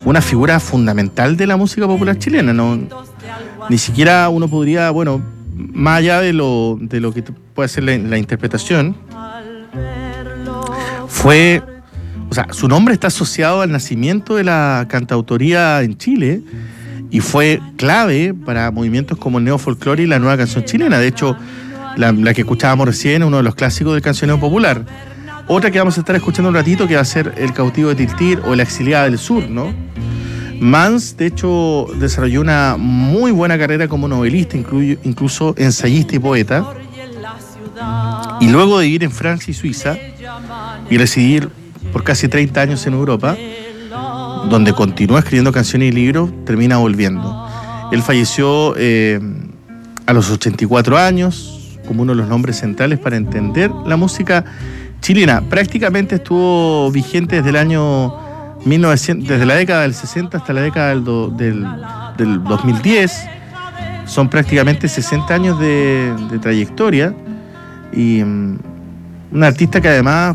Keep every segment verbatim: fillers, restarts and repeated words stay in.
una figura fundamental de la música popular chilena. No, ni siquiera uno podría, bueno, más allá de lo, de lo que puede ser la, la interpretación, fue, o sea, su nombre está asociado al nacimiento de la cantautoría en Chile y fue clave para movimientos como el neofolclore y la nueva canción chilena. De hecho, la, la que escuchábamos recién, uno de los clásicos del cancionero popular. Otra que vamos a estar escuchando un ratito, que va a ser El cautivo de Tiltir o La exiliada del sur, ¿no? Mans, de hecho, desarrolló una muy buena carrera como novelista, incluyo, incluso ensayista y poeta. Y luego de vivir en Francia y Suiza y residir por casi treinta años en Europa, donde continúa escribiendo canciones y libros, termina volviendo. Él falleció eh, a los ochenta y cuatro años, como uno de los nombres centrales para entender la música chilena. Prácticamente estuvo vigente desde el año mil novecientos, desde la década del sesenta hasta la década del, do, del, del dos mil diez. Son prácticamente sesenta años de, de trayectoria y um, un artista que además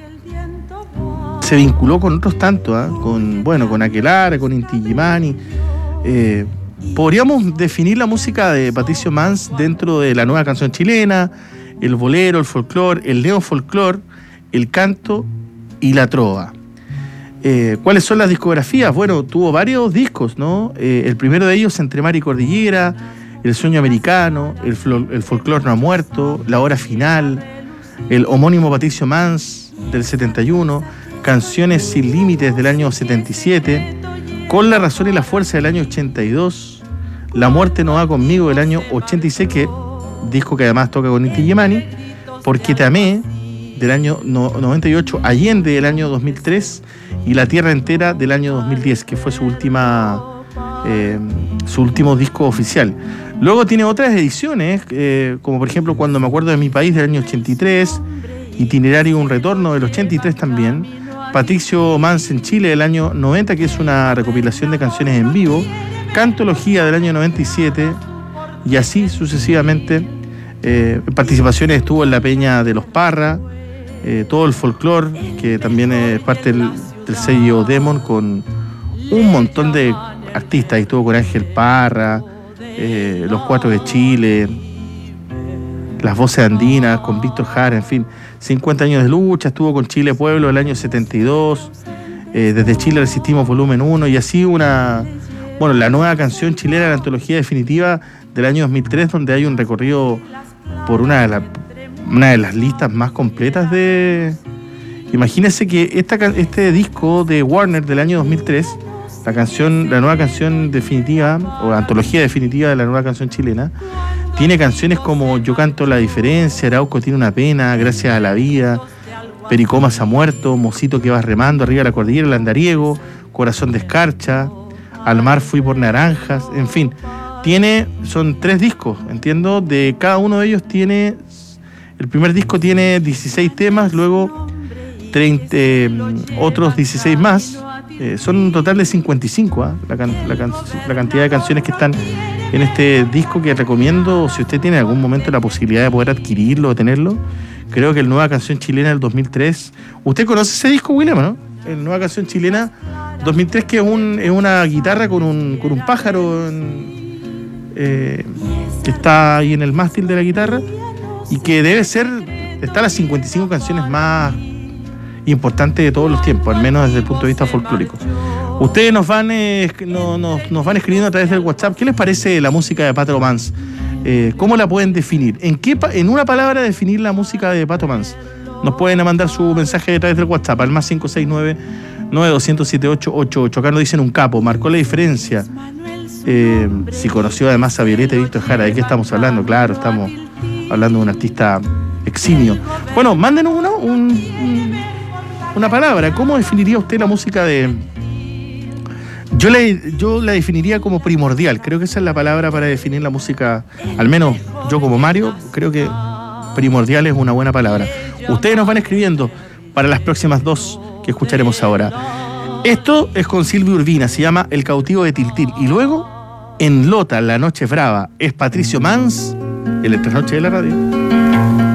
se vinculó con otros tantos, ¿eh? con, bueno, con Aquelarre, con Inti Illimani. Eh, podríamos definir la música de Patricio Mans dentro de la nueva canción chilena, el bolero, el folclore, el neofolclore, el canto y la trova. Eh, ¿Cuáles son las discografías? Bueno, tuvo varios discos, ¿no? Eh, el primero de ellos, Entre Mar y Cordillera, El sueño americano, el, el folclore no ha muerto, La hora final, el homónimo Patricio Mans del setenta y uno, Canciones sin límites del año setenta y siete, Con la razón y la fuerza del año ochenta y dos, La muerte no va conmigo del año ochenta y seis, que disco que además toca con Inti Illimani, Porque te amé del año noventa y ocho, Allende del año dos mil tres y La tierra entera del año dos mil diez, que fue su última eh, su último disco oficial. Luego tiene otras ediciones, eh, como por ejemplo Cuando me acuerdo de mi país del año ochenta y tres, Itinerario un retorno del ochenta y tres también, Patricio Mans en Chile del año noventa, que es una recopilación de canciones en vivo, Cantología del año noventa y siete, y así sucesivamente. Eh, participaciones estuvo en La Peña de los Parra, eh, todo el folclore, que también es parte del, del sello Demon, con un montón de artistas. Estuvo con Ángel Parra, eh, Los Cuatro de Chile, Las Voces Andinas, con Víctor Jara, en fin, cincuenta años de lucha. Estuvo con Chile Pueblo el año setenta y dos, eh, Desde Chile Resistimos volumen uno, y así una, bueno, la nueva canción chilena, la antología definitiva del año dos mil tres, donde hay un recorrido por una de, la, una de las listas más completas de... Imagínense que esta, este disco de Warner del año dos mil tres, la canción, la nueva canción definitiva, o la antología definitiva de la nueva canción chilena, tiene canciones como Yo canto la diferencia, Arauco tiene una pena, Gracias a la vida, Pericomas ha muerto, Mocito que vas remando, Arriba de la cordillera, El andariego, Corazón de escarcha, Al mar fui por naranjas, en fin. Tiene, son tres discos, entiendo, de cada uno de ellos tiene, el primer disco tiene dieciséis temas, luego treinta, eh, otros dieciséis más, eh, son un total de cincuenta y cinco, ¿eh? la, can, la, can, la cantidad de canciones que están en este disco, que recomiendo, si usted tiene en algún momento la posibilidad de poder adquirirlo o tenerlo. Creo que el Nueva Canción Chilena del dos mil tres, ¿usted conoce ese disco, William, no? El Nueva Canción Chilena dos mil tres, que es, un, es una guitarra con un, con un pájaro en, Eh, que está ahí en el mástil de la guitarra, y que debe ser, está las cincuenta y cinco canciones más importantes de todos los tiempos, al menos desde el punto de vista folclórico. Ustedes nos van, eh, no, nos, nos van escribiendo a través del WhatsApp. ¿Qué les parece la música de Pato Mans? Eh, ¿Cómo la pueden definir? ¿En qué, en una palabra definir la música de Pato Mans? Nos pueden mandar su mensaje a través del WhatsApp al más cinco seis nueve, nueve dos cero cero, siete ocho ocho ocho. Acá nos dicen un capo, marcó la diferencia. Eh, si conoció además a Violeta y Víctor Jara, ¿de qué estamos hablando? Claro, estamos hablando de un artista eximio. Bueno, mándenos una, un, un, una palabra. ¿Cómo definiría usted la música de...? Yo la, yo la definiría como primordial. Creo que esa es la palabra para definir la música. Al menos yo como Mario, creo que primordial es una buena palabra. Ustedes nos van escribiendo para las próximas dos que escucharemos ahora. Esto es con Silvia Urbina, se llama El cautivo de Tiltil. Y luego, en Lota, La noche es brava, es Patricio Mans, en el Trasnoche de la Radio.